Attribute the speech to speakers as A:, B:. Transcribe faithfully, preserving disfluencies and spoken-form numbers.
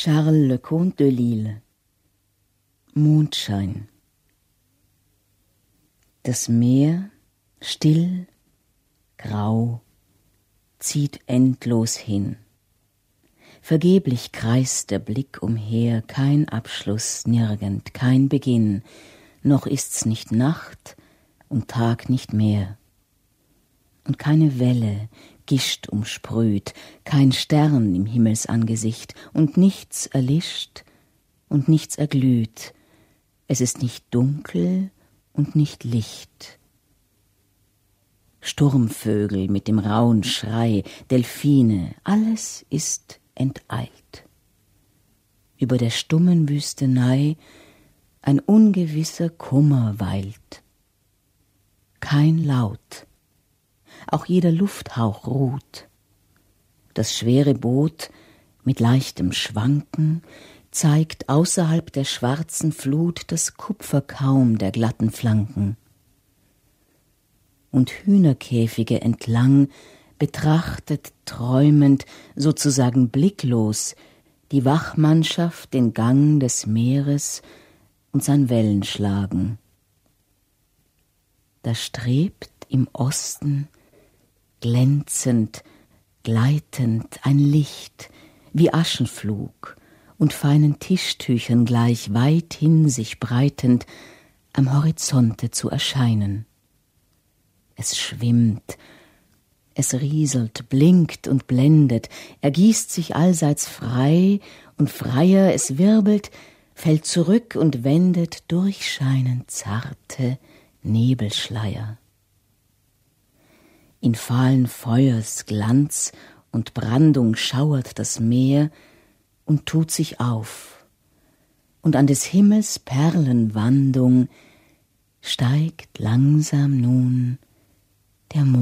A: Charles Leconte de Lisle. Mondschein. Das Meer, still, grau, zieht endlos hin. Vergeblich kreist der Blick umher, kein Abschluss, nirgend, kein Beginn, noch ist's nicht Nacht und Tag nicht mehr. Und keine Welle gischt umsprüht, kein Stern im Himmelsangesicht, und nichts erlischt und nichts erglüht. Es ist nicht dunkel und nicht Licht. Sturmvögel mit dem rauen Schrei, Delphine, alles ist enteilt. Über der stummen Wüstenei ein ungewisser Kummer weilt. Kein Laut, auch jeder Lufthauch ruht. Das schwere Boot mit leichtem Schwanken zeigt außerhalb der schwarzen Flut das Kupferkaum der glatten Flanken. Und Hühnerkäfige entlang betrachtet träumend, sozusagen blicklos, die Wachmannschaft den Gang des Meeres und sein Wellenschlagen. Da strebt im Osten glänzend, gleitend ein Licht, wie Aschenflug und feinen Tischtüchern gleich weithin sich breitend am Horizonte zu erscheinen. Es schwimmt, es rieselt, blinkt und blendet, ergießt sich allseits frei und freier, es wirbelt, fällt zurück und wendet durchscheinend zarte Nebelschleier. In fahlen Feuers Glanz und Brandung schauert das Meer und tut sich auf, und an des Himmels Perlenwandung steigt langsam nun der Mond.